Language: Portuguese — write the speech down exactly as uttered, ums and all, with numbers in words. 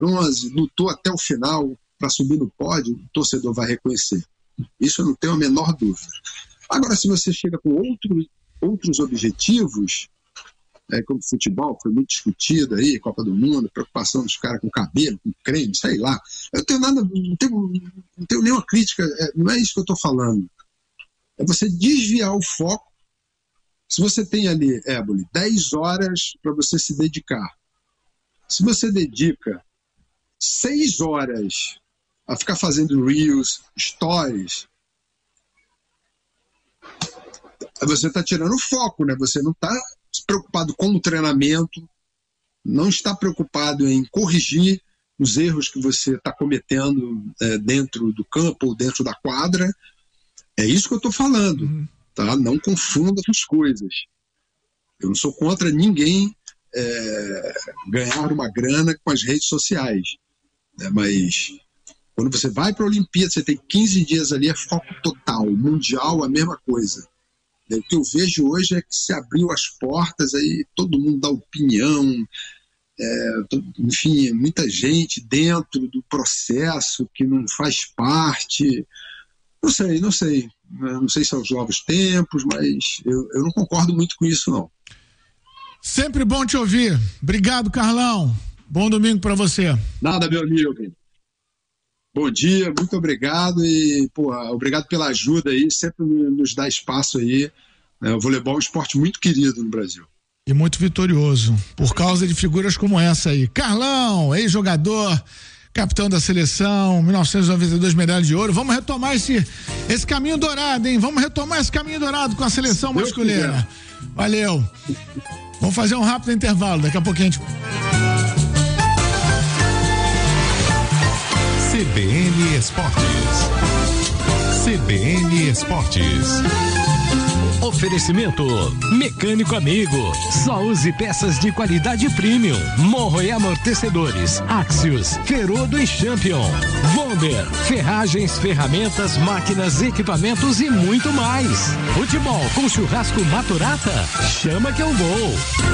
bronze, lutou até o final para subir no pódio, o torcedor vai reconhecer. Isso eu não tenho a menor dúvida. Agora, se você chega com outro, outros objetivos, é, como futebol, foi muito discutido aí, Copa do Mundo, preocupação dos caras com cabelo, com creme, sei lá. Eu tenho nada, não tenho, não tenho nenhuma crítica, é, não é isso que eu estou falando. É você desviar o foco. Se você tem ali, Éboli, dez horas para você se dedicar. Se você dedica seis horas a ficar fazendo reels, stories, você está tirando o foco, né? Você não está preocupado com o treinamento, não está preocupado em corrigir os erros que você está cometendo é, dentro do campo ou dentro da quadra. É isso que eu estou falando, uhum. Tá? Não confunda as coisas. Eu não sou contra ninguém é, ganhar uma grana com as redes sociais, né? Mas quando você vai para a Olimpíada, você tem quinze dias ali, é foco total, mundial, a mesma coisa. O que eu vejo hoje é que se abriu as portas, aí todo mundo dá opinião, é, enfim, muita gente dentro do processo que não faz parte. Não sei, não sei. Não sei se são os novos tempos, mas eu, eu não concordo muito com isso, não. Sempre bom te ouvir. Obrigado, Carlão. Bom domingo para você. Nada, meu amigo. Bom dia, muito obrigado e, pô, obrigado pela ajuda aí, sempre nos dá espaço aí. O voleibol é um esporte muito querido no Brasil. E muito vitorioso, por causa de figuras como essa aí. Carlão, ex-jogador, capitão da seleção, mil novecentos e noventa e dois, medalha de ouro. Vamos retomar esse, esse caminho dourado, hein? Vamos retomar esse caminho dourado com a seleção Deus masculina. Quiser. Valeu. Vamos fazer um rápido intervalo, daqui a pouquinho a gente... C B N Esportes. C B N Esportes. Oferecimento Mecânico Amigo. Só use peças de qualidade premium. Morro e amortecedores. Axios, Ferodo e Champion. Vonder, ferragens, ferramentas, máquinas, equipamentos e muito mais. Futebol com churrasco Maturata? Chama que eu vou.